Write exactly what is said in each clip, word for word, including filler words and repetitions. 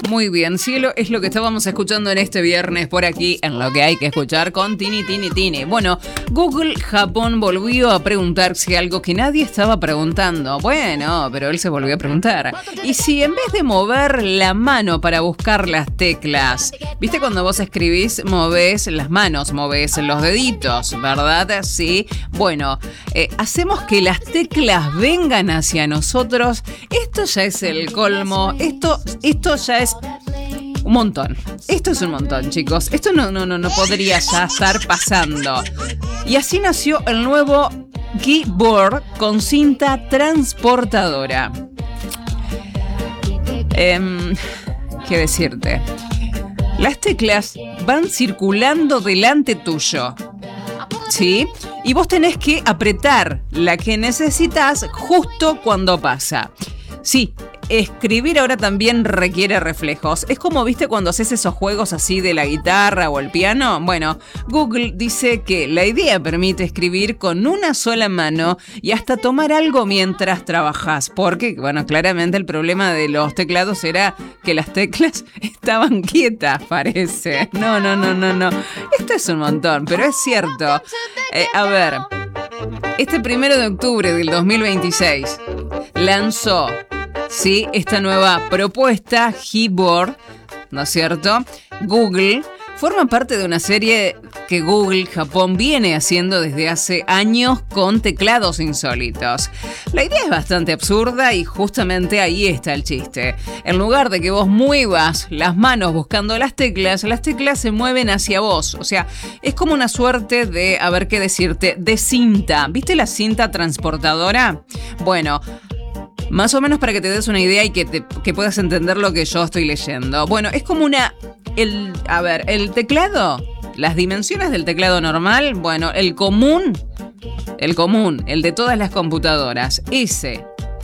Muy bien, cielo, es lo que estábamos escuchando en este viernes por aquí, en lo que hay que escuchar con Tini Tini Tini. Bueno, Google Japón volvió a preguntarse algo que nadie estaba preguntando. Bueno, pero él se volvió a preguntar. ¿Y si en vez de mover la mano para buscar las teclas, viste cuando vos escribís, movés las manos, movés los deditos, ¿verdad? Sí. Bueno, eh, hacemos que las teclas vengan hacia nosotros. Esto ya es el colmo. Esto, esto ya es un montón. Esto es un montón, chicos. Esto no, no, no, no podría ya estar pasando. Y así nació el nuevo keyboard con cinta transportadora. Eh, ¿Qué decirte? Las teclas van circulando delante tuyo, ¿sí? Y vos tenés que apretar la que necesitas justo cuando pasa. Sí, escribir ahora también requiere reflejos. Es como, viste, cuando haces esos juegos así de la guitarra o el piano. Bueno, Google dice que la idea permite escribir con una sola mano y hasta tomar algo mientras trabajas. Porque, bueno, claramente el problema de los teclados era que las teclas estaban quietas, parece. No, no, no, no, no. Esto es un montón, pero es cierto. Eh, a ver, este primero de octubre del dos mil veintiséis lanzó, sí, esta nueva propuesta, Keyboard, ¿no es cierto? Google forma parte de una serie que Google Japón viene haciendo desde hace años con teclados insólitos. La idea es bastante absurda y justamente ahí está el chiste. En lugar de que vos muevas las manos buscando las teclas, las teclas se mueven hacia vos. O sea, es como una suerte de, a ver qué decirte, de cinta. ¿Viste la cinta transportadora? Bueno, más o menos para que te des una idea y que, te, que puedas entender lo que yo estoy leyendo. Bueno, es como una... El, a ver, el teclado, las dimensiones del teclado normal, bueno, el común, el común, el de todas las computadoras, ese.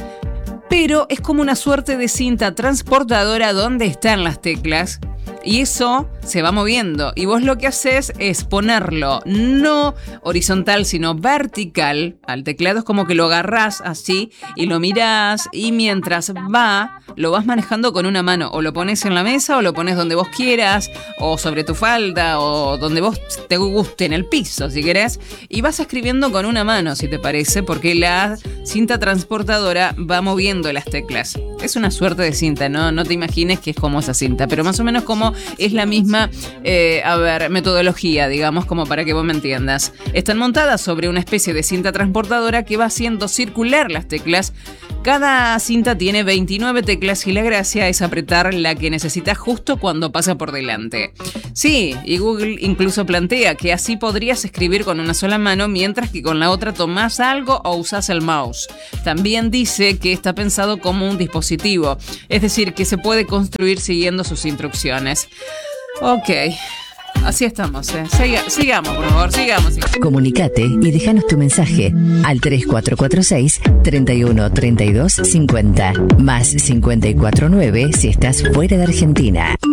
Pero es como una suerte de cinta transportadora donde están las teclas. Y eso se va moviendo. Y vos lo que haces es ponerlo no horizontal, sino vertical al teclado. Es como que lo agarrás así y lo mirás. Y mientras va, lo vas manejando con una mano. O lo pones en la mesa, o lo pones donde vos quieras, o sobre tu falda, o donde vos te guste, en el piso, si querés. Y vas escribiendo con una mano, si te parece, porque la cinta transportadora va moviendo las teclas. Es una suerte de cinta, ¿no? No te imagines que es como esa cinta, pero más o menos como es la misma, eh, a ver, metodología, digamos, como para que vos me entiendas. Están montadas sobre una especie de cinta transportadora que va haciendo circular las teclas. Cada cinta tiene veintinueve teclas y la gracia es apretar la que necesitas justo cuando pasa por delante. Sí, y Google incluso plantea que así podrías escribir con una sola mano mientras que con la otra tomás algo o usás el mouse. También dice que está pensado como un dispositivo, es decir, que se puede construir siguiendo sus instrucciones. Ok, así estamos, ¿eh? Siga, sigamos, por favor, sigamos, sigamos. Comunicate y déjanos tu mensaje al tres cuatro cuatro seis, treinta y uno, treinta y dos, cincuenta, más cincuenta y cuatro nueve si estás fuera de Argentina.